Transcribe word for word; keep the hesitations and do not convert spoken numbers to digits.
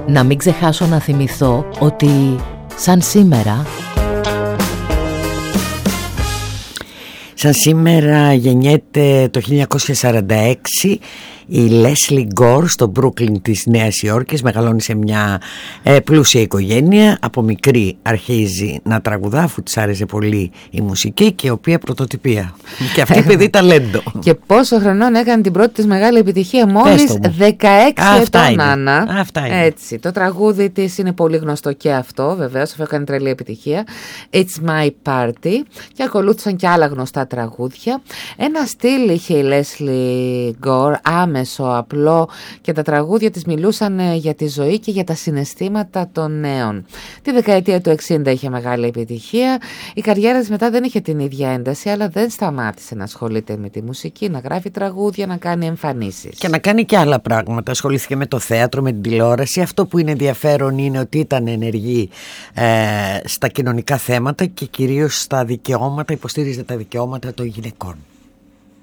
Να μην ξεχάσω να θυμηθώ ότι σαν σήμερα... Σαν σήμερα γεννιέται το χίλια εννιακόσια σαράντα έξι η Λέσλι Γκορ στο Μπρούκλιν της Νέας Υόρκης. Μεγαλώνει σε μια ε, πλούσια οικογένεια. Από μικρή αρχίζει να τραγουδά, αφού της άρεσε πολύ η μουσική, και η οποία πρωτοτυπία. Και αυτή παιδί ταλέντο. Και πόσο χρονών έκανε την πρώτη της μεγάλη επιτυχία? Μόλις δεκαέξι ετών, Άννα. Αυτά είναι. Έτσι. Το τραγούδι της είναι πολύ γνωστό και αυτό, βεβαίως, αφού έκανε τρελή επιτυχία. It's My Party. Και ακολούθησαν και άλλα γνωστά τραγούδια. Ένα στυλ είχε η Λέσλι Γκορ, άμεσο, απλό, και τα τραγούδια της μιλούσαν για τη ζωή και για τα συναισθήματα των νέων. Τη δεκαετία του εξήντα είχε μεγάλη επιτυχία. Η καριέρα της μετά δεν είχε την ίδια ένταση, αλλά δεν σταμάτησε να ασχολείται με τη μουσική, να γράφει τραγούδια, να κάνει εμφανίσεις. Και να κάνει και άλλα πράγματα. Ασχολήθηκε με το θέατρο, με την τηλεόραση. Αυτό που είναι ενδιαφέρον είναι ότι ήταν ενεργή ε, στα κοινωνικά θέματα και κυρίως στα δικαιώματα, υποστήριζε τα δικαιώματα των γυναικών.